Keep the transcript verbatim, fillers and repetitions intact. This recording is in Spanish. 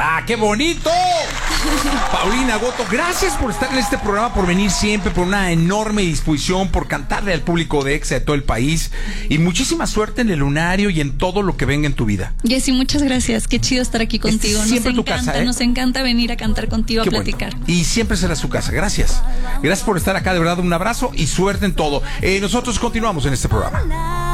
¡Ah, qué bonito! Paulina Goto, gracias por estar en este programa, por venir siempre, por una enorme disposición, por cantarle al público de Exa de todo el país. Y muchísima suerte en el lunario y en todo lo que venga en tu vida. Jessy, muchas gracias. Qué chido estar aquí contigo. Este siempre nos tu encanta, casa, ¿eh? Nos encanta venir a cantar contigo, Qué a platicar. bueno. Y siempre será su casa. Gracias. Gracias por estar acá, de verdad, un abrazo y suerte en todo. Eh, nosotros continuamos en este programa.